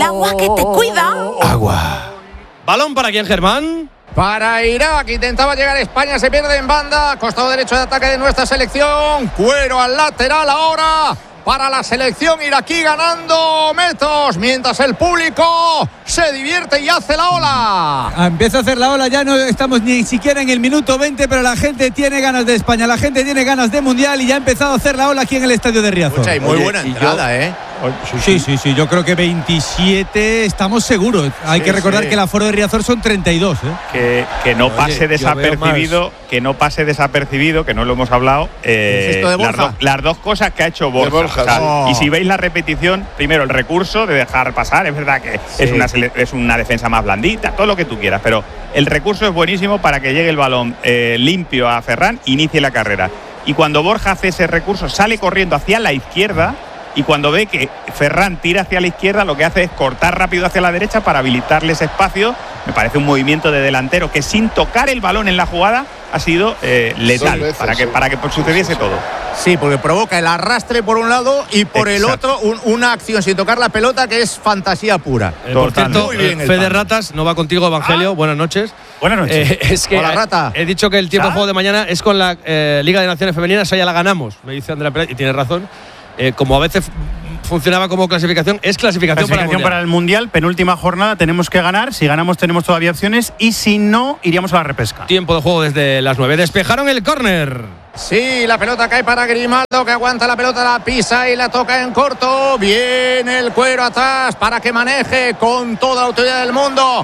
El agua que te cuida. Agua. ¿Balón para quién, Germán? Para Irak, intentaba llegar a España, se pierde en banda, costado derecho de ataque de nuestra selección, Cuero al lateral ahora para la selección iraquí ganando metros, mientras el público se divierte y hace la ola. Empieza a hacer la ola, ya no estamos ni siquiera en el minuto 20, pero la gente tiene ganas de España, la gente tiene ganas de Mundial y ya ha empezado a hacer la ola aquí en el estadio de Riazor. Escucha, y muy buena entrada, Sí, yo creo que 27 estamos seguros. Hay que recordar que el aforo de Riazor son 32, Que no pase desapercibido, que no lo hemos hablado, las dos cosas que ha hecho Borja. O sea, y si veis la repetición, primero el recurso de dejar pasar, es verdad que es una defensa más blandita, todo lo que tú quieras, pero el recurso es buenísimo para que llegue el balón limpio a Ferran, inicie la carrera. Y cuando Borja hace ese recurso, sale corriendo hacia la izquierda, y cuando ve que Ferran tira hacia la izquierda, lo que hace es cortar rápido hacia la derecha para habilitarle ese espacio. Me parece un movimiento de delantero que sin tocar el balón en la jugada ha sido letal para que sucediese todo. Sí, porque provoca el arrastre por un lado y por el otro una acción sin tocar la pelota que es fantasía pura. Por cierto, Fede Ratas, no va contigo, Evangelio. Buenas noches. Buenas noches. Es que hola, Rata. He dicho que el tiempo de juego de mañana es con la Liga de Naciones Femeninas, ya la ganamos, me dice Andrea Pérez, y tiene razón. Como a veces funcionaba como clasificación, es clasificación para el Mundial. Penúltima jornada, tenemos que ganar. Si ganamos tenemos todavía opciones y si no, iríamos a la repesca. Tiempo de juego desde las 9. Despejaron el córner. Sí, la pelota cae para Grimaldo, que aguanta la pelota, la pisa y la toca en corto. Viene el Cuero atrás para que maneje con toda la autoridad del mundo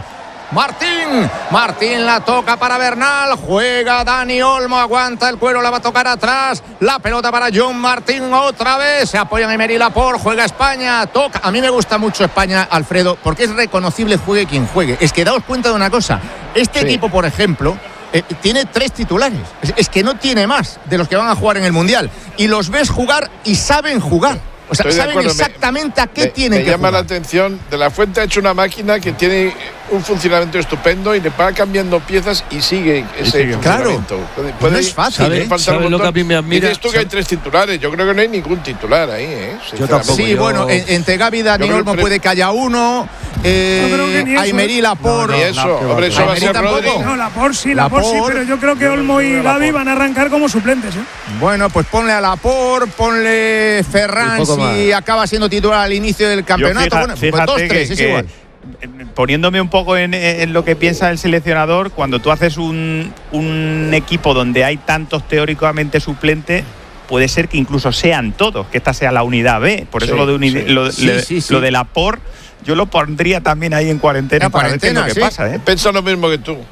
Martín la toca para Bernal, juega Dani Olmo, aguanta el Cuero, la va a tocar atrás, la pelota para John Martín otra vez, se apoyan Emery Laporte, juega España, toca. A mí me gusta mucho España, Alfredo, porque es reconocible juegue quien juegue. Es que daos cuenta de una cosa, equipo, por ejemplo, tiene 3 titulares, es que no tiene más de los que van a jugar en el Mundial, y los ves jugar y saben jugar. O sea, saben exactamente a qué tienen que jugar. Me llama la atención, De la Fuente ha hecho una máquina que tiene un funcionamiento estupendo y le va cambiando piezas y sigue ese funcionamiento. Claro, no es fácil. ¿Sabes lo que a mí me admira? Dices tú que hay 3 titulares, yo creo que no hay ningún titular ahí, Yo tampoco. Sí, bueno, entre Gavi y Dani Olmo puede que haya uno, Emery Laporte. Y eso, hombre, eso va a ser Rodri. No, Laporte sí, pero yo creo que Olmo y Gavi van a arrancar como suplentes. Bueno, pues ponle a Laporte, ponle Ferran si acaba siendo titular al inicio del campeonato. Bueno, pues 2-3, es igual. Poniéndome un poco en lo que piensa el seleccionador, cuando tú haces un equipo donde hay tantos teóricamente suplentes, puede ser que incluso sean todos, que esta sea la unidad B. Por eso lo de Laporte, yo lo pondría también ahí en cuarentena para ver qué es lo que pasa. Piensa lo mismo que tú.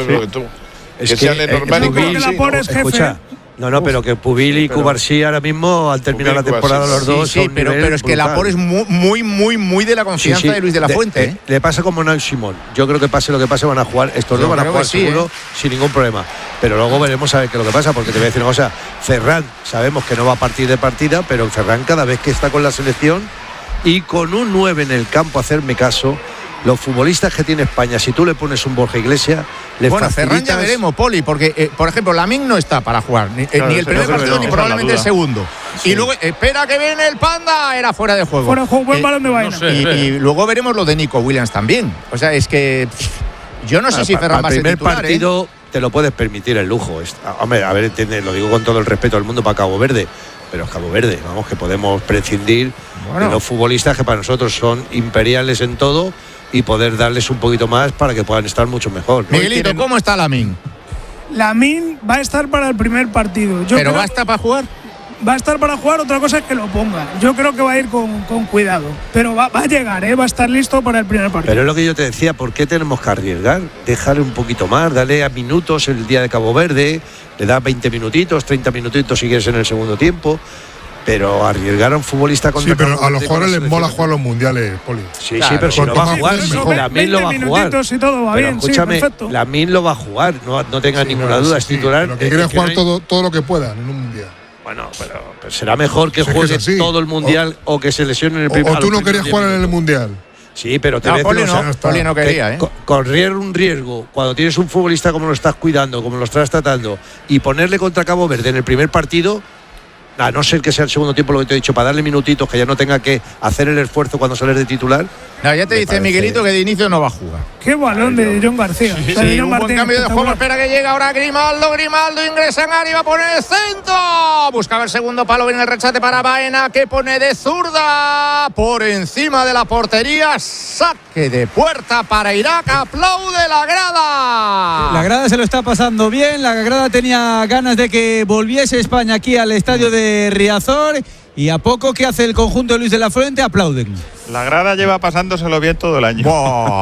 Es que sea normal y Laporte es jefe. Escucha. No, pero que Pubil y Cubarsí ahora mismo, al terminar la temporada los dos, sí, pero es que Laporte es muy de la confianza de Luis de la Fuente. Le pasa como Nail Simón. Yo creo que pase lo que pase, van a jugar, estos dos van a jugar seguro, sin ningún problema. Pero luego veremos a ver qué es lo que pasa, porque te voy a decir una cosa, Ferran, sabemos que no va a partir de partida, pero Ferran cada vez que está con la selección y con un 9 en el campo, hacerme caso, los futbolistas que tiene España, si tú le pones un Borja Iglesias, le facilitas... Ferran ya veremos, Poli, porque, por ejemplo, Lamine no está para jugar, ni el primer partido ni probablemente el segundo. Sí. Y luego, espera que viene el Panda, era fuera de juego. Fuera de juego, buen balón de vaina. Y luego veremos lo de Nico Williams también. O sea, es que yo no sé si Ferran va a ser titular. El primer partido te lo puedes permitir el lujo. Hombre, a ver, entiende, lo digo con todo el respeto del mundo para Cabo Verde, pero es Cabo Verde, vamos, que podemos prescindir de los futbolistas que para nosotros son imperiales en todo y poder darles un poquito más para que puedan estar mucho mejor, ¿no? Miguelito, ¿cómo está Lamine? Lamine va a estar para el primer partido. ¿Pero va a estar para jugar? Va a estar para jugar, otra cosa es que lo ponga. Yo creo que va a ir con cuidado. Pero va a llegar, va a estar listo para el primer partido. Pero es lo que yo te decía, ¿por qué tenemos que arriesgar? Dejarle un poquito más, dale a minutos el día de Cabo Verde, le das 20 minutitos, 30 minutitos si quieres en el segundo tiempo. Pero arriesgar a un futbolista contra... Sí, pero a los jugadores les mola jugar los mundiales, Poli. Sí, pero si no va a jugar, Lamine lo va a jugar. Y todo va bien, escúchame, Lamine lo va a jugar, no tenga ninguna duda, es titular. Lo que quiere es jugar todo lo que puedan en un mundial. Bueno, pero será mejor que juegue todo el mundial o que se lesione en el primer... O tú no querías jugar en el mundial. Sí, pero te voy a decir, Poli no quería, correr un riesgo cuando tienes un futbolista como lo estás cuidando, como lo estás tratando, y ponerle contra Cabo Verde en el primer partido... a no ser que sea el segundo tiempo lo que te he dicho, para darle minutitos, que ya no tenga que hacer el esfuerzo cuando sales de titular. No, ya te dice Miguelito que de inicio no va a jugar. Qué balón de John García. Sí, un buen cambio de juego. Espera que llega ahora Grimaldo ingresa en área, va a poner el centro. Buscaba el segundo palo, viene el rechate para Baena, que pone de zurda por encima de la portería. Saque de puerta para Irak. Aplaude la grada. La grada se lo está pasando bien. La grada tenía ganas de que volviese España aquí al estadio de Riazor. Y a poco que hace el conjunto de Luis de la Fuente, aplauden. La grada lleva pasándoselo bien todo el año.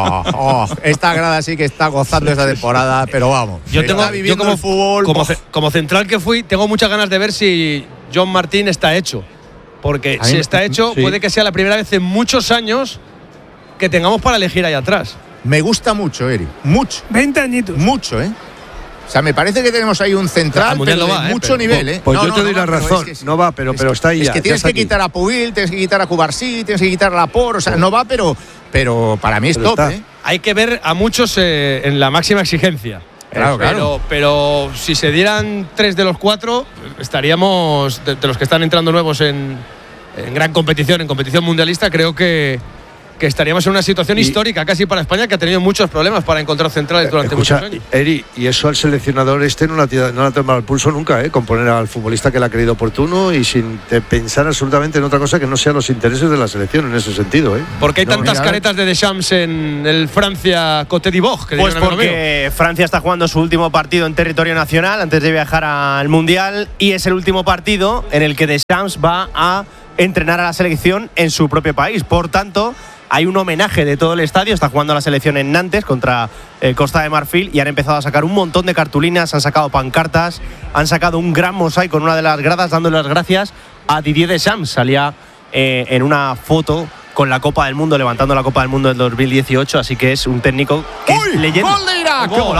Esta grada sí que está gozando esta temporada, pero vamos. Yo como fútbol. Como central que fui, tengo muchas ganas de ver si John Martín está hecho. Porque si está hecho, puede que sea la primera vez en muchos años que tengamos para elegir ahí atrás. Me gusta mucho, Eri. Mucho. 20 añitos. Mucho, ¿eh? O sea, me parece que tenemos ahí un central pero de mucho nivel, ¿eh? Pues yo te doy la razón. No va, pero está ahí. Es que tienes que quitar a Pubil, tienes que quitar a Cubarsí, tienes que quitar a Laporte. O sea, no va, pero para mí es top, ¿eh? Hay que ver a muchos en la máxima exigencia. Claro. Pero si se dieran 3 de los 4, estaríamos, de los que están entrando nuevos en gran competición, en competición mundialista, creo que estaríamos en una situación histórica casi para España, que ha tenido muchos problemas para encontrar centrales durante muchos años. Eri, y eso al seleccionador no le ha tomado el pulso nunca, con poner al futbolista que le ha creído oportuno y sin pensar absolutamente en otra cosa que no sean los intereses de la selección en ese sentido. ¿Por qué hay tantas caretas de Deschamps en el Francia-Côte d'Ivoire? Pues porque Francia está jugando su último partido en territorio nacional antes de viajar al Mundial, y es el último partido en el que Deschamps va a entrenar a la selección en su propio país. Por tanto, hay un homenaje de todo el estadio. Está jugando la selección en Nantes contra Costa de Marfil y han empezado a sacar un montón de cartulinas, han sacado pancartas, han sacado un gran mosaico en una de las gradas dándole las gracias a Didier Deschamps. Salía en una foto con la Copa del Mundo, levantando la Copa del Mundo del 2018, así que es un técnico que es leyenda. ¡Gol de Irak! ¡Gol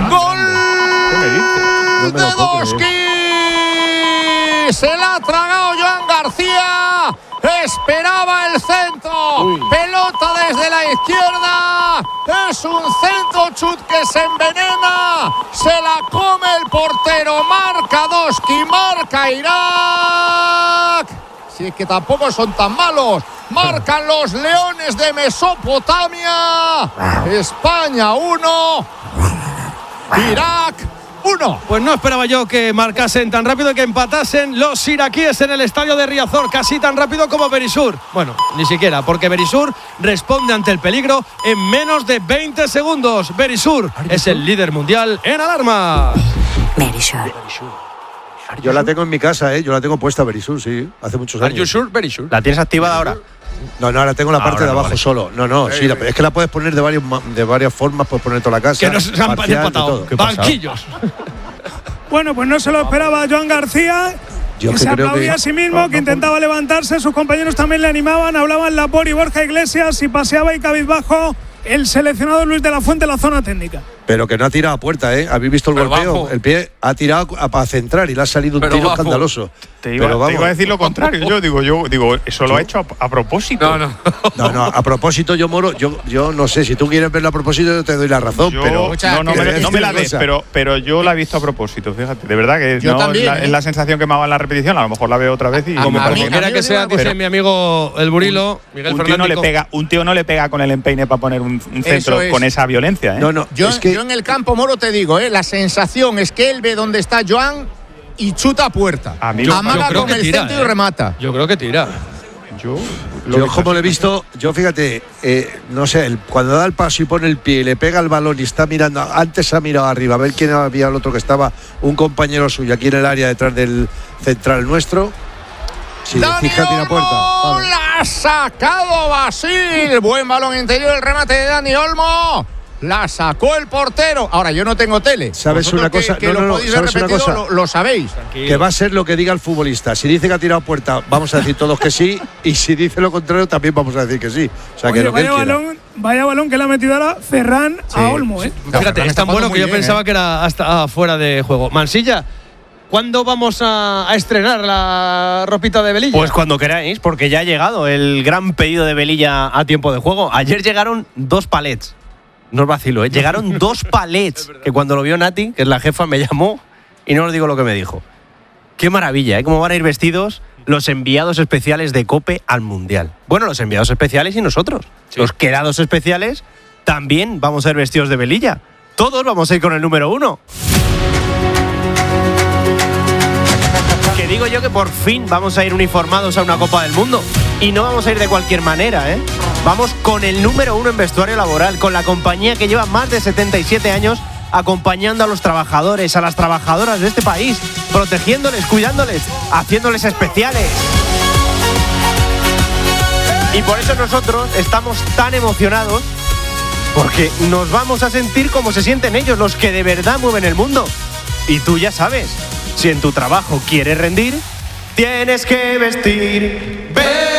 de Doski! Se la ha tragado Joan García. Esperaba el centro. Pelota desde la izquierda. Es un centro chut que se envenena. Se la come el portero. Marca Doski. Marca Irak. Si es que tampoco son tan malos. Marcan los Leones de Mesopotamia. España 1. Irak 1. Pues no esperaba yo que marcasen tan rápido y que empatasen los iraquíes en el estadio de Riazor, casi tan rápido como Berisur. Bueno, ni siquiera, porque Berisur responde ante el peligro en menos de 20 segundos. Berisur es el líder mundial en alarma. Berisur. Yo la tengo en mi casa, yo la tengo puesta Berisur, sí, hace muchos años. Berisur. ¿La tienes activada ahora? No, ahora tengo la parte de abajo solo. Sí, es que la puedes poner de varias formas, puedes poner toda la casa. Que nos han empatado. Banquillos. Bueno, pues no se lo esperaba Joan García. Que se aplaudía a sí mismo, que intentaba levantarse. Sus compañeros también le animaban. Hablaban Laporte y Borja Iglesias, y paseaba y cabizbajo el seleccionado Luis de la Fuente en la zona técnica. Pero que no ha tirado a puerta, ¿Habéis visto el golpeo? El pie ha tirado para centrar y le ha salido un tiro escandaloso. Te iba a decir lo contrario. Yo digo, eso lo ha hecho a propósito. No, a propósito, yo no sé, si tú quieres verlo a propósito, yo te doy la razón. No me la des, pero yo la he visto a propósito, fíjate. De verdad que yo también, es la sensación que me ha dado en la repetición. A lo mejor la veo otra vez y como quiera que sea, dice mi amigo el Burilo, Miguel Fernández. Un tío no le pega con el empeine para poner un centro con esa violencia. Yo en el campo, Moro, te digo, la sensación es que él ve dónde está Joan y chuta a puerta. Amaga con el centro y remata. Yo creo que tira. Yo como lo he visto, fíjate, no sé, cuando da el paso y pone el pie y le pega el balón y está mirando, antes ha mirado arriba a ver quién había el otro que estaba, un compañero suyo aquí en el área detrás del central nuestro. Si fija, tira puerta. La ha sacado Basil. Buen balón interior, el remate de Dani Olmo. La sacó el portero. Ahora, yo no tengo tele. ¿Sabes una cosa? Que lo podéis ver repetido, lo sabéis. Tranquilo. Que va a ser lo que diga el futbolista. Si dice que ha tirado puerta, vamos a decir todos que sí. Y si dice lo contrario, también vamos a decir que sí. O sea, que lo que vaya balón que le ha metido ahora Ferran a Olmo, Fíjate, es tan bueno que yo pensaba que era hasta fuera de juego. Mansilla, ¿cuándo vamos a estrenar la ropita de Velilla? Pues cuando queráis, porque ya ha llegado el gran pedido de Velilla a tiempo de juego. Ayer llegaron 2 palets. No os vacilo, Llegaron 2 palets. Que cuando lo vio Nati, que es la jefa, me llamó y no os digo lo que me dijo. Qué maravilla, ¿eh? Cómo van a ir vestidos los enviados especiales de COPE al Mundial. Bueno, los enviados especiales y nosotros. Sí. Los quedados especiales también vamos a ir vestidos de velilla. Todos vamos a ir con el número 1. Que digo yo que por fin vamos a ir uniformados a una Copa del Mundo. Y no vamos a ir de cualquier manera, ¿eh? Vamos con el número 1 en vestuario laboral, con la compañía que lleva más de 77 años acompañando a los trabajadores, a las trabajadoras de este país, protegiéndoles, cuidándoles, haciéndoles especiales. Y por eso nosotros estamos tan emocionados, porque nos vamos a sentir como se sienten ellos, los que de verdad mueven el mundo. Y tú ya sabes, si en tu trabajo quieres rendir, tienes que vestir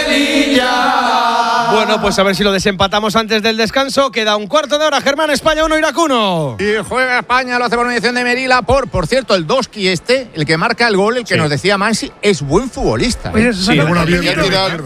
velilla. Bueno, pues a ver si lo desempatamos antes del descanso. Queda un cuarto de hora. Germán, España 1, Irak 1. Y juega España, lo hace por mediación de Merila. Por cierto, el Doski el que marca el gol, el que nos decía Mansi, es buen futbolista. Oye, tiene buena pierna.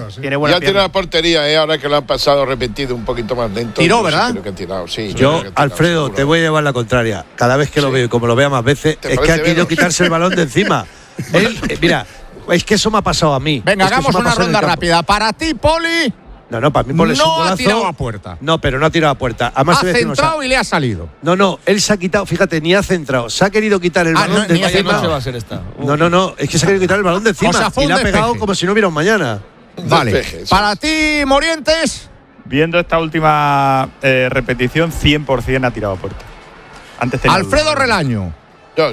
Ya tiene la portería, ahora que lo han pasado repetido un poquito más lento. Tiró, ¿verdad? Creo que ha tirado, sí. Yo, Alfredo, te voy a llevar la contraria. Cada vez que lo veo y como lo vea más veces, es que ha querido quitarse el balón de encima. Él, mira, es que eso me ha pasado a mí. Venga, hagamos una ronda rápida. Para ti, Poli. No, para mí Poli es un golazo. No ha tirado a puerta. No, pero no ha tirado a puerta. Además, ha centrado y le ha salido. No, él se ha quitado, fíjate, ni ha centrado. Se ha querido quitar el balón de encima. No se va a ser esta. No, es que se ha querido quitar el balón de encima. O sea, y le ha pegado como si no hubiera un mañana. Vale. Para ti, Morientes. Viendo esta última repetición, 100% ha tirado a puerta. Alfredo Relaño. Yo,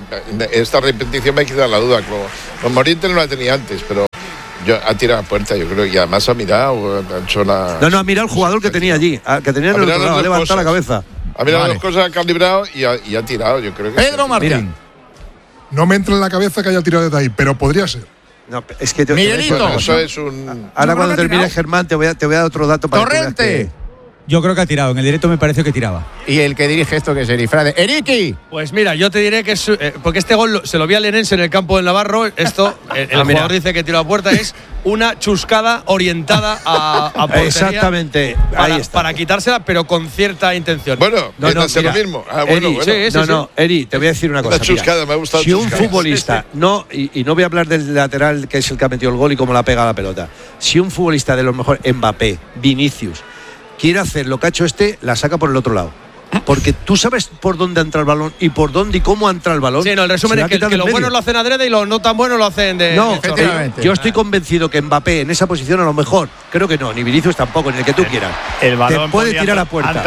esta repetición me ha quitado la duda. Con Morientes no la tenía antes, pero ha tirado a puerta, yo creo, y además ha mirado, ha hecho la... No, ha mirado el jugador que tenía allí, que tenía en el otro lado, ha levantado la cabeza. Ha mirado las cosas, ha calibrado y ha tirado, yo creo que... Pedro Martín. Mira, no me entra en la cabeza que haya tirado desde ahí, pero podría ser. No, es que Miguelito. Eso es un... Ahora cuando termine Germán te voy a dar otro dato para Torrente. Yo creo que ha tirado. En el directo me pareció que tiraba. ¿Y el que dirige esto que es Erifrade? ¡Eriki! Pues mira, yo te diré que es, porque este gol se lo vi al Lenense en el campo del Navarro. Esto, el jugador dice que tiró a puerta, es una chuscada orientada a portería. Exactamente, ahí está. Para quitársela, pero con cierta intención. Bueno, no hace lo mismo. Eri, Eri, te voy a decir una cosa. Una chuscada, me ha gustado. Si un futbolista, y no voy a hablar del lateral que es el que ha metido el gol y cómo la pega la pelota. Si un futbolista de los mejores, Mbappé, Vinicius, quiere hacer lo que ha hecho la saca por el otro lado. Porque tú sabes por dónde entra el balón y por dónde y cómo entra el balón. Sí, no, el resumen es que los buenos lo hacen adrede y los no tan buenos lo hacen de... No, yo estoy convencido que Mbappé en esa posición a lo mejor, creo que no, ni Vinicius tampoco, ni el que tú quieras. El balón te puede tirar a puerta.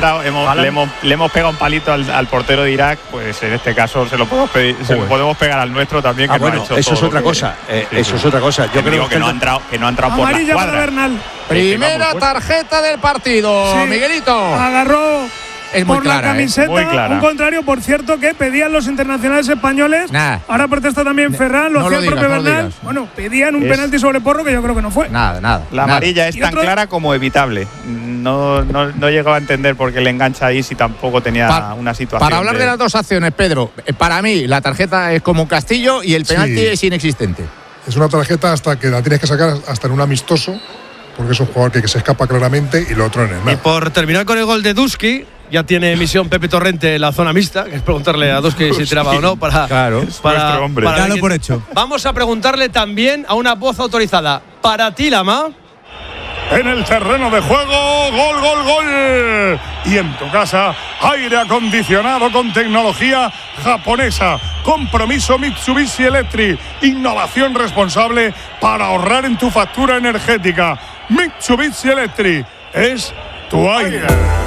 Le hemos pegado un palito al portero de Irak, pues en este caso se lo podemos pegar al nuestro también. Que bueno, eso es otra cosa. Eso es otra cosa. Yo creo que no ha entrado por la cuadra. Primera tarjeta del partido. Sí. Miguelito. Agarró por la camiseta. Un contrario, por cierto, que pedían los internacionales españoles. Ahora protesta también Ferran, lo hacía el propio Bernal. Bueno, pedían un penalti sobre Porro que yo creo que no fue. Nada. La amarilla es tan clara como evitable. No llegaba a entender por qué le engancha ahí si tampoco tenía una situación. Para hablar de las dos acciones, Pedro, para mí la tarjeta es como un castillo y el penalti es inexistente. Es una tarjeta hasta que la tienes que sacar hasta en un amistoso, porque es un jugador que se escapa claramente, y lo otro en el mar. Y por terminar con el gol de Duski, ya tiene misión Pepe Torrente en la zona mixta, que es preguntarle a Duski si tiraba o no para nuestro hombre. Dalo por hecho. Vamos a preguntarle también a una voz autorizada. Para ti, Lama. En el terreno de juego, gol. Y en tu casa, aire acondicionado con tecnología japonesa. Compromiso Mitsubishi Electric. Innovación responsable para ahorrar en tu factura energética. Mitsubishi Electric es tu aire.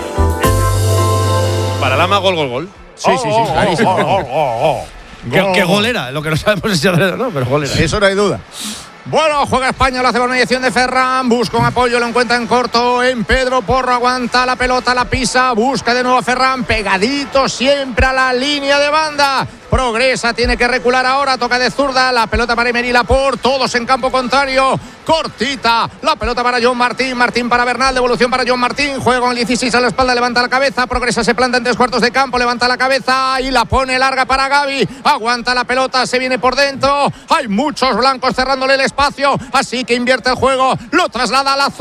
Para Lama, gol. Sí, clarísimo. ¿Qué gol era? Lo que no sabemos es si adrede o no, pero gol era. Eso no hay duda. Bueno, juega España, lo hace por mediación de Ferran, busca un apoyo, lo encuentra en corto en Pedro Porro, aguanta la pelota, la pisa, busca de nuevo a Ferran, pegadito siempre a la línea de banda, progresa, tiene que recular ahora, toca de zurda, la pelota para Emery Laporte, todos en campo contrario, cortita. La pelota para John Martín. Martín para Bernal. Devolución para John Martín. Juega con el 16 a la espalda. Levanta la cabeza. Progresa, se planta en 3/4 de campo. Levanta la cabeza y la pone larga para Gavi. Aguanta la pelota. Se viene por dentro. Hay muchos blancos cerrándole el espacio. Así que invierte el juego. Lo traslada a la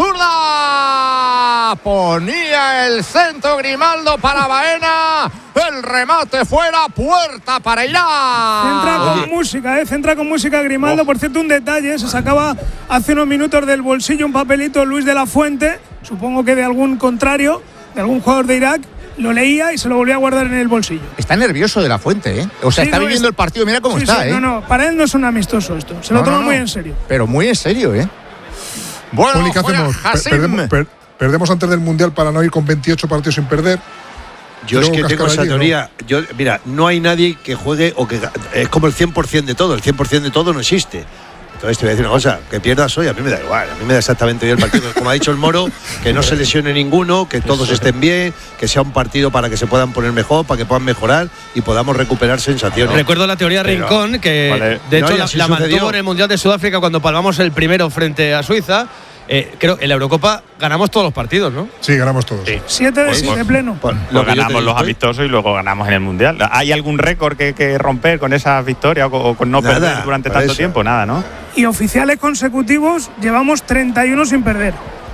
zurda. Ponía el centro Grimaldo para Baena. El remate fuera, puerta para Irak. Centra con música Grimaldo. Por cierto, un detalle, se sacaba hace unos minutos del bolsillo un papelito Luis de la Fuente, supongo que de algún contrario, de algún jugador de Irak, lo leía y se lo volvía a guardar en el bolsillo. Está nervioso de la Fuente, ¿eh? O sea, sí, está viviendo el partido, mira cómo está, ¿eh? No, para él no es un amistoso esto, se lo toma muy en serio. Pero muy en serio, ¿eh? Bueno, Poli, ¿qué hacemos? ¿Perdemos antes del Mundial para no ir con 28 partidos sin perder? Yo es que tengo esa teoría. ¿No? Mira, no hay nadie que juegue o que es como el 100% de todo. El 100% de todo no existe. Entonces te voy a decir una cosa, que pierdas hoy, a mí me da igual, a mí me da exactamente bien el partido. Como ha dicho el Moro, que no se lesione ninguno, que todos estén bien, que sea un partido para que se puedan poner mejor, para que puedan mejorar y podamos recuperar sensaciones. Recuerdo la teoría Rincón, que de hecho la mantuvo en el Mundial de Sudáfrica cuando palmamos el primero frente a Suiza. Creo en la Eurocopa ganamos todos los partidos, ¿no? Sí, ganamos todos. Sí. 7 de 7 pleno. Lo ganamos los amistosos y luego ganamos en el Mundial. ¿Hay algún récord que romper con esa victoria o con no perder durante tanto tiempo? Nada, ¿no? Y oficiales consecutivos llevamos 31 sin perder.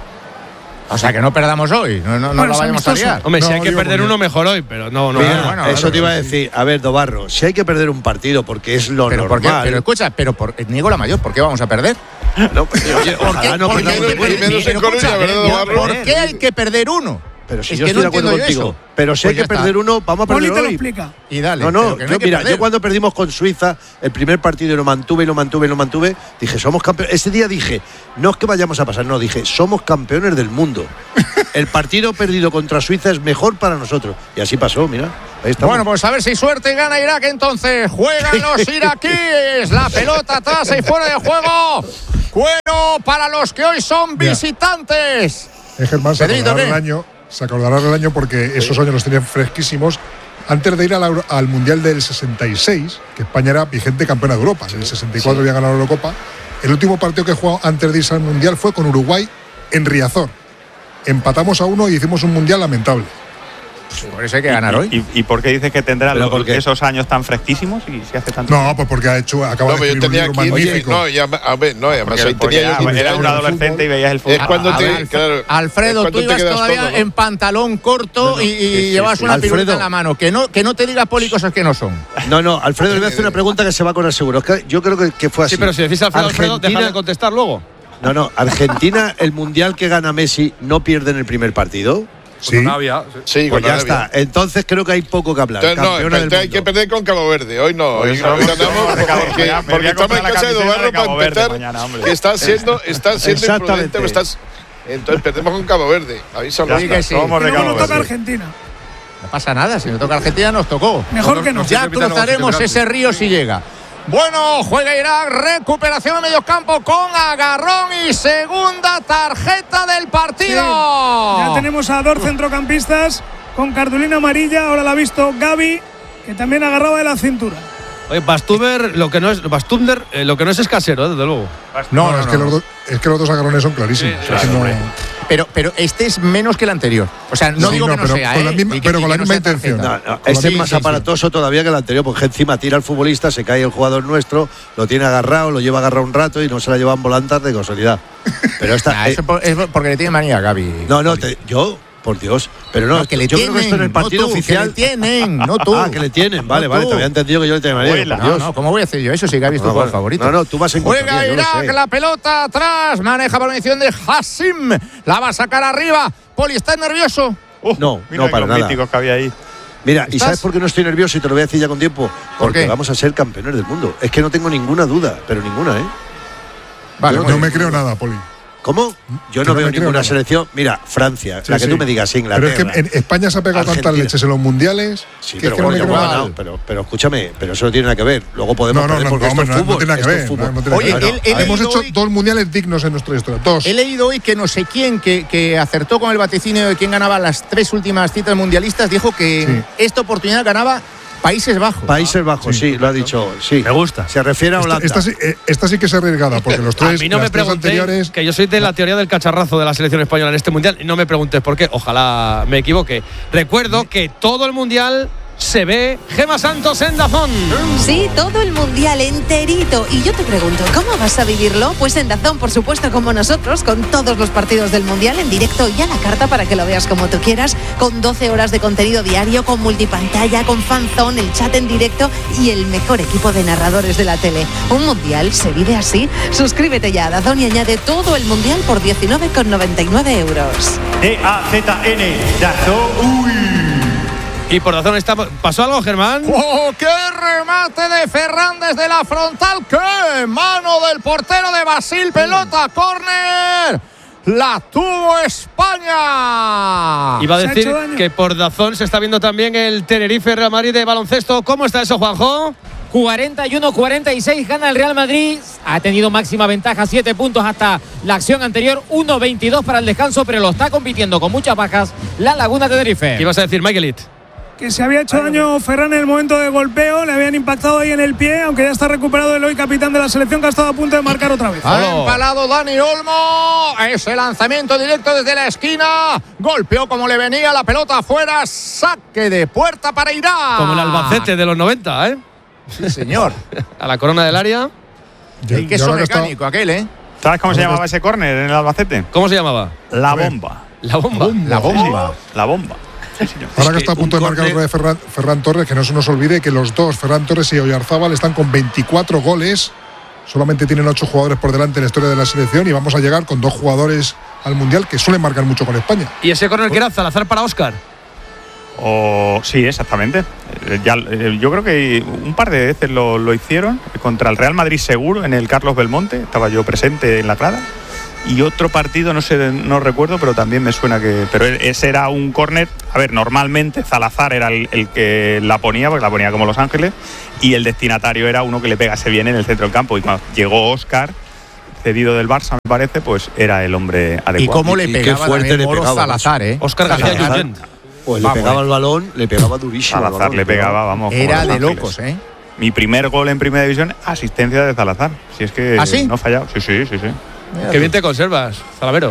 O sea, que no perdamos hoy, no la vayamos a liar. Hombre, si hay que perder uno, mejor hoy, pero no. Bueno, eso te iba a decir. A ver, Dobarro, si hay que perder un partido porque es lo normal. Pero escucha, Niego la mayor, ¿por qué vamos a perder? No, pues, oye, ojalá no perdamos. ¿Por qué hay que perder uno? Pero si yo estoy de acuerdo contigo. Pero si hay que perder uno, vamos a perder hoy. Lo explica. Y dale. Yo cuando perdimos con Suiza, el primer partido y lo mantuve, dije, somos campeones. Ese día dije, no es que vayamos a pasar, no, dije, somos campeones del mundo. El partido perdido contra Suiza es mejor para nosotros. Y así pasó, mira. Ahí estamos. Bueno, pues a ver si suerte gana Irak entonces. Juegan los iraquíes. La pelota atrás y fuera de juego. Cuero para los que hoy son visitantes. Germán, se acordará del año porque esos años los tenían fresquísimos. Antes de ir al Mundial del 66, que España era vigente campeona de Europa, en el 64 había ganado la Eurocopa, el último partido que jugó antes de irse al Mundial fue con Uruguay en Riazor. Empatamos a 1 y hicimos un Mundial lamentable. Por eso hay que ganar hoy. ¿Y por qué dices que tendrá esos años tan fresquísimos y se hace tanto? No, pues porque acaba de escribir un libro magnífico. Además ahí tenía era un adolescente y veías el fútbol. Es cuando Alfredo, tú ibas todavía en pantalón corto y llevas una piruleta en la mano. Que no te digas Poli cosas que no son. No, Alfredo, le voy a hacer una pregunta que se va con el seguro. Yo creo que fue así. Sí, pero si decís Alfredo, déjame contestar luego. No, Argentina, el Mundial que gana Messi, ¿no pierde en el primer partido? Sí, pues ya está. Entonces creo que hay poco que hablar. Entonces hay que perder con Cabo Verde. Hoy no. Hoy ganamos porque estamos en casa de Dobarro para empezar. Que está siendo imprudente. Entonces perdemos con Cabo Verde. Avísalo. No toca Argentina. No pasa nada. Si no toca Argentina, nos tocó. Mejor que no. Ya cruzaremos ese río si llega. Bueno, juega Irak, recuperación a medio campo con agarrón y segunda tarjeta del partido. Sí. Ya tenemos a dos centrocampistas con cartulina amarilla, ahora la ha visto Gavi, que también agarraba de la cintura. Oye, Bastumber, lo que no es casero, desde luego. No, es que los dos agarrones son clarísimos. Pero este es menos que el anterior. O sea, no digo que no sea, pero con la misma intención. Este es más aparatoso todavía que el anterior, porque encima tira al futbolista, se cae el jugador nuestro, lo tiene agarrado, lo lleva agarrado un rato y no se la llevan volantas de casualidad. Pero esta eso es porque le tiene manía a Gavi. Yo, por Dios, pero no, que le yo tienen, creo que esto en el partido oficial. Que le tienen, no tú. Que le tienen, vale, te había entendido que yo le tenía manía. No, ¿cómo voy a hacer yo eso si Gavi es tu jugador favorito? No, tú vas en contra. Juega Irak, la pelota atrás, maneja por medición de Hassim, la va a sacar arriba. Poli, ¿estás nervioso? No, para nada. Míticos que había ahí. Mira, ¿y sabes por qué no estoy nervioso? Y te lo voy a decir ya con tiempo. Porque vamos a ser campeones del mundo. Es que no tengo ninguna duda, pero ninguna, ¿eh? Vale, no me creo nada, Poli. ¿Cómo? Yo no veo ninguna selección. Mira, Francia, la que tú me digas, Inglaterra. Pero es que en España se ha pegado tantas leches en los mundiales. Sí, pero escúchame, pero eso no tiene nada que ver. Luego podemos perder porque esto es fútbol. No tiene nada que ver. Oye, hemos hecho 2 mundiales dignos en nuestra historia. 2. He leído hoy que no sé quién que acertó con el vaticinio de quién ganaba las 3 últimas citas mundialistas, dijo que esta oportunidad ganaba Países Bajos. Países Bajos, sí, lo ha dicho. Sí. Me gusta. Se refiere a Holanda. Esta sí que es arriesgada, porque los tres, a mí no me preguntéis, anteriores. Que yo soy de la teoría del cacharrazo de la selección española en este mundial. Y no me preguntes por qué. Ojalá me equivoque. Recuerdo que todo el mundial se ve Gemma Santos en DAZN. Sí, todo el mundial enterito. Y yo te pregunto, ¿cómo vas a vivirlo? Pues en DAZN, por supuesto, como nosotros, con todos los partidos del mundial en directo y a la carta para que lo veas como tú quieras, con 12 horas de contenido diario, con multipantalla, con fanzone, el chat en directo y el mejor equipo de narradores de la tele. ¿Un mundial se vive así? Suscríbete ya a DAZN y añade todo el mundial por 19,99 euros. DAZN, DAZN. Y por razón ¿pasó algo, Germán? ¡Oh, qué remate de Ferran desde la frontal! ¡Qué mano del portero de Basil! Pelota, córner. La tuvo España. Iba a decir que por DAZN se está viendo también el Tenerife Real Madrid de baloncesto. ¿Cómo está eso, Juanjo? 41-46 gana el Real Madrid. Ha tenido máxima ventaja, 7 puntos hasta la acción anterior. 1-22 para el descanso, pero lo está compitiendo con muchas bajas la Laguna Tenerife. ¿Qué ibas a decir, Michaelit? Que se había hecho daño Ferran en el momento de golpeo, le habían impactado ahí en el pie, aunque ya está recuperado el hoy capitán de la selección, que ha estado a punto de marcar otra vez. Ha empalado Dani Olmo, ese lanzamiento directo desde la esquina, golpeó como le venía la pelota afuera, saque de puerta para Irak. Como el Albacete de los 90, ¿eh? Sí, señor. A la corona del área. El queso mecánico aquel, ¿eh? ¿Sabes cómo se llamaba ese córner en el Albacete? ¿Cómo se llamaba? La bomba. La bomba. La bomba. La bomba. Sí, ahora que está a punto de marcar otra vez Ferran Torres, que no se nos olvide que los dos, Ferran Torres y Oyarzábal, están con 24 goles. Solamente tienen 8 jugadores por delante en la historia de la selección y vamos a llegar con 2 jugadores al Mundial que suelen marcar mucho con España. ¿Y ese córner que era Salazar para Óscar? Sí, exactamente. Yo creo que un par de veces lo hicieron contra el Real Madrid seguro, en el Carlos Belmonte. Estaba yo presente en la grada. Y otro partido, no recuerdo, pero también me suena que... Pero ese era un córner. A ver, normalmente Salazar era el que la ponía, porque la ponía como Los Ángeles, y el destinatario era uno que le pegase bien en el centro del campo. Y cuando llegó Óscar, cedido del Barça, me parece, pues era el hombre adecuado. Y cómo le pegaba fuerte le pegaba Salazar, ¿eh? Óscar García Junyent. Pues le pegaba el balón, le pegaba durísimo. Salazar le pegaba, vamos. Era de locos, ¿eh? Mi primer gol en Primera División, asistencia de Salazar. Si es que no ha fallado. Sí. Qué bien te conservas, Zalavero.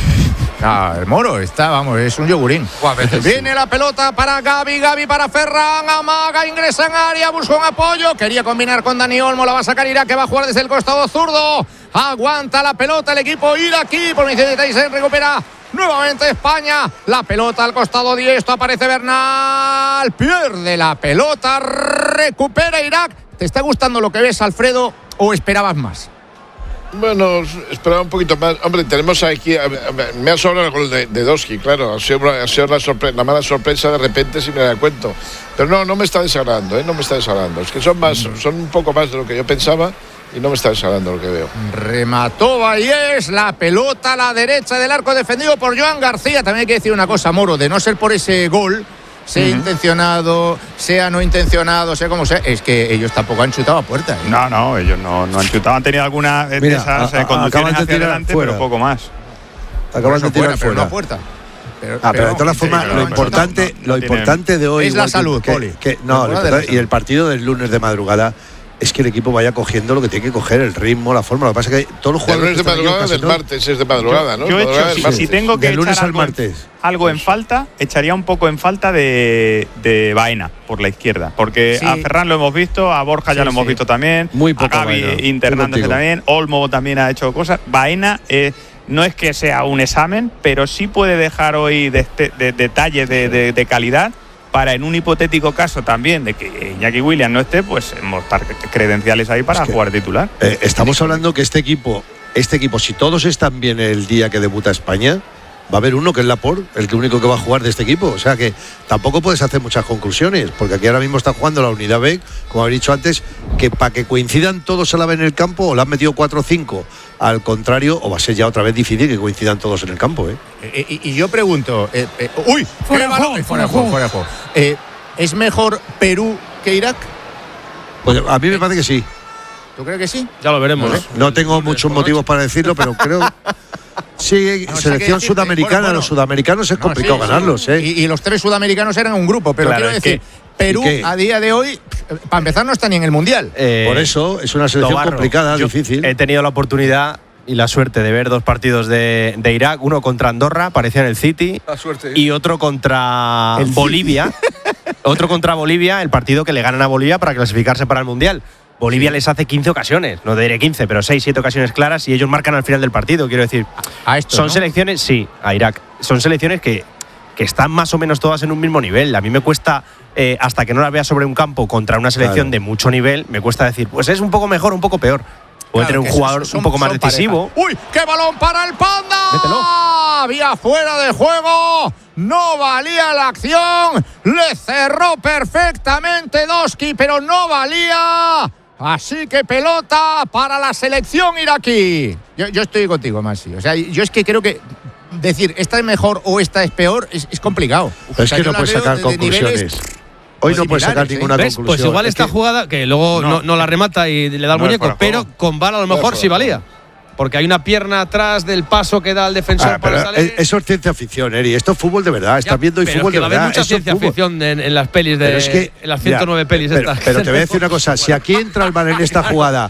El Moro está, vamos, es un yogurín. Viene la pelota para Gaby para Ferran, amaga, ingresa en área, busca un apoyo, quería combinar con Dani Olmo, la va a sacar Irak, que va a jugar desde el costado zurdo. Aguanta la pelota el equipo iraquí, por misión de Tyson, recupera nuevamente España, la pelota al costado diestro, aparece Bernal, pierde la pelota, recupera Irak. ¿Te está gustando lo que ves, Alfredo, o esperabas más? Bueno, esperaba un poquito más. Hombre, tenemos aquí. Me ha sobrado el gol de Doski, claro. Ha sido la mala sorpresa de repente, si me da cuenta. Pero no me está desagradando, no me está desagradando. Es que son un poco más de lo que yo pensaba y no me está desagradando lo que veo. Remató Vallés, la pelota a la derecha del arco defendido por Joan García. También hay que decir una cosa, Moro, de no ser por ese gol, sea intencionado, sea no intencionado, sea como sea, es que ellos tampoco han chutado a puerta, ¿eh? No, ellos no han chutado, han tenido alguna de esas conducciones hacia adelante, fuera, pero poco más. Acaban de tirar fuera. Pero no a puerta. Pero de todas formas, lo importante de hoy es la salud, Poli. Y el partido del lunes de madrugada es que el equipo vaya cogiendo lo que tiene que coger, el ritmo, la forma. Lo que pasa es que todos los jugadores... El lunes de madrugada, del martes es de madrugada, ¿no? Yo he hecho, si tengo que echar algo en falta, echaría un poco en falta de Baena por la izquierda. Porque a Ferran lo hemos visto, a Borja ya lo hemos visto también, muy poco a Gaby internándose también, Olmo también ha hecho cosas. Baena no es que sea un examen, pero sí puede dejar hoy detalles de calidad, para en un hipotético caso también de que Iñaki Williams no esté, pues mostrar credenciales ahí para jugar titular. Estamos hablando que este equipo, si todos están bien el día que debuta España, va a haber uno que es Laporte, el único que va a jugar de este equipo. O sea que tampoco puedes hacer muchas conclusiones, porque aquí ahora mismo está jugando la unidad B, como habéis dicho antes, que para que coincidan todos a la vez en el campo, o le han metido 4 o 5, al contrario, o va a ser ya otra vez difícil que coincidan todos en el campo. Y yo pregunto, fuera de juego. ¿Es mejor Perú que Irak? Pues a mí me parece que sí. ¿Tú crees que sí? Ya lo veremos. No tengo muchos motivos para decirlo, pero creo... Sí, selección sudamericana, los sudamericanos es complicado ganarlos. Y los 3 sudamericanos eran un grupo, pero quiero decir Perú a día de hoy, para empezar, no está ni en el Mundial. Por eso es una selección complicada, difícil. He tenido la oportunidad y la suerte de ver 2 partidos de Irak, uno contra Andorra, parecía en el City, y otro contra Bolivia. Otro contra Bolivia, el partido que le ganan a Bolivia para clasificarse para el Mundial. Bolivia les hace 15 ocasiones, no diré 15, pero 6, 7 ocasiones claras y ellos marcan al final del partido, quiero decir. Son selecciones, sí, a Irak. Son selecciones que están más o menos todas en un mismo nivel. A mí me cuesta, hasta que no las vea sobre un campo contra una selección de mucho nivel, me cuesta decir, pues es un poco mejor, un poco peor. Puede tener un jugador un poco más decisivo. ¡Uy! ¡Qué balón para el Panda! Mételo. Había fuera de juego. No valía la acción. Le cerró perfectamente Doski, pero no valía. Así que pelota para la selección iraquí. Yo estoy contigo, Masi. O sea, yo es que creo que decir esta es mejor o esta es peor es complicado. Es que no puedes sacar conclusiones. Hoy no puedes sacar ninguna conclusión. Pues igual esta jugada, que luego no la remata y le da el muñeco, pero con VAR a lo mejor sí valía. Porque hay una pierna atrás del paso que da el defensor para salir. Eso es ciencia ficción, Eri. Esto es fútbol de verdad. Estás viendo hoy fútbol de verdad. Hay mucha ciencia ficción en las pelis en las 109 pelis estas. Pero te voy a decir una cosa. Si aquí entra el VAR en esta jugada,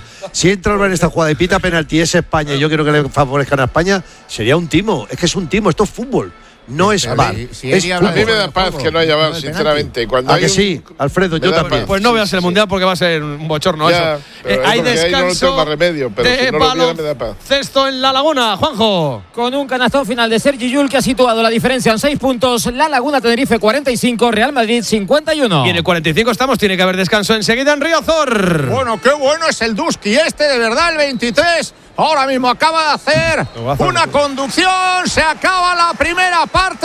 y pita penalti es España y yo quiero que le favorezcan a España, sería un timo. Es que es un timo. Esto es fútbol. No es VAR. A mí me da paz que no haya VAR, sinceramente. Que sí, Alfredo, yo también. Pues no veas el Mundial porque va a ser un bochorno eso. Hay descanso no remedio, pero de baloncesto en La Laguna, Juanjo. Con un canastón final de Sergi Llull que ha situado la diferencia en 6 puntos. La Laguna Tenerife 45, Real Madrid 51. Y en el 45 estamos, tiene que haber descanso enseguida en Riazor. Bueno, qué bueno es el Duski de verdad, el 23. Ahora mismo acaba de hacer una conducción. Se acaba la primera parte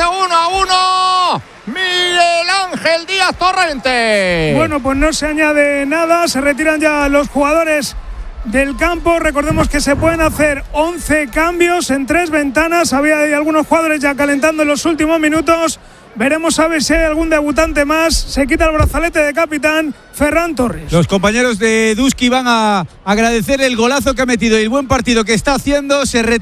1-1. Miguel Ángel Díaz Torrente. Bueno, pues no se añade nada. Se retiran ya los jugadores del campo. Recordemos que se pueden hacer 11 cambios en 3 ventanas. Había algunos jugadores ya calentando en los últimos minutos. Veremos a ver si hay algún debutante más. Se quita el brazalete de capitán Ferran Torres. Los compañeros de Duski van a agradecer el golazo que ha metido y el buen partido que está haciendo. Se retira.